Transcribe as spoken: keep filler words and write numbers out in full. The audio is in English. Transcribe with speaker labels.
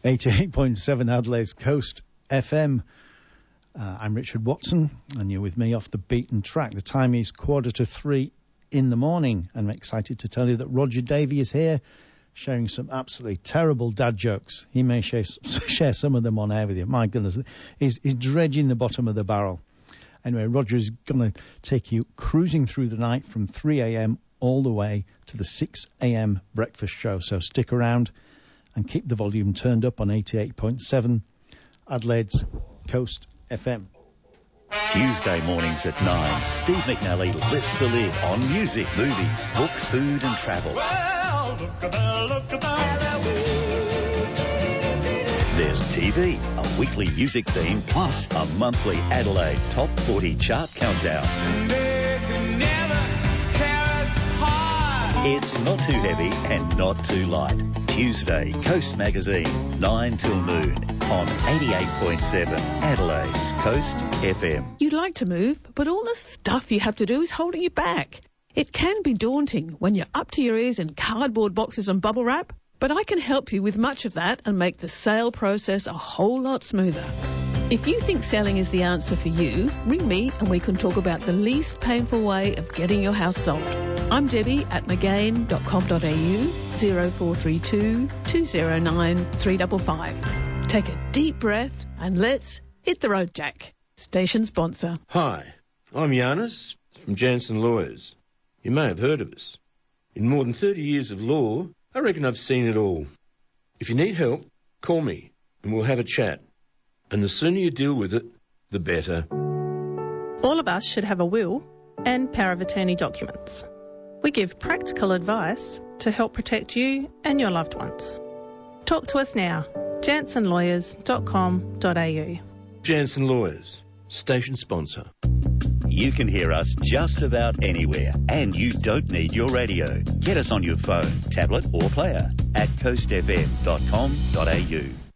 Speaker 1: eighty-eight point seven Adelaide's Coast F M. Uh, I'm Richard Watson, and you're with me off the beaten track. The time is quarter to three in the morning, and I'm excited to tell you that Roger Davey is here, sharing some absolutely terrible dad jokes. He may share, share some of them on air with you. My goodness, he's, he's dredging the bottom of the barrel. Anyway, Roger is going to take you cruising through the night from three a.m. all the way to the six a.m. breakfast show. So stick around and keep the volume turned up on eighty-eight point seven Adelaide's Coast F M.
Speaker 2: Tuesday mornings at nine, Steve McNally lifts the lid on music, movies, books, food and travel.
Speaker 3: Well, look at that, look at that.
Speaker 2: There's T V, a weekly music theme, plus a monthly Adelaide Top forty chart countdown. It's not too heavy and not too light. Tuesday, Coast Magazine, nine till noon on eighty-eight point seven Adelaide's Coast F M.
Speaker 4: You'd like to move, but all the stuff you have to do is holding you back. It can be daunting when you're up to your ears in cardboard boxes and bubble wrap, but I can help you with much of that and make the sale process a whole lot smoother. If you think selling is the answer for you, ring me and we can talk about the least painful way of getting your house sold. I'm Debbie at magain dot com dot a u, zero four three two, two zero nine, three five five. Take a deep breath and let's hit the road, Jack. Station sponsor.
Speaker 5: Hi, I'm Giannis from Jansen Lawyers. You may have heard of us. In more than thirty years of law, I reckon I've seen it all. If you need help, call me and we'll have a chat. And the sooner you deal with it, the better.
Speaker 6: All of us should have a will and power of attorney documents. We give practical advice to help protect you and your loved ones. Talk to us now. jansen lawyers dot com dot a u.
Speaker 5: Jansen Lawyers, station sponsor.
Speaker 2: You can hear us just about anywhere, and you don't need your radio. Get us on your phone, tablet or player at coast f m dot com dot a u.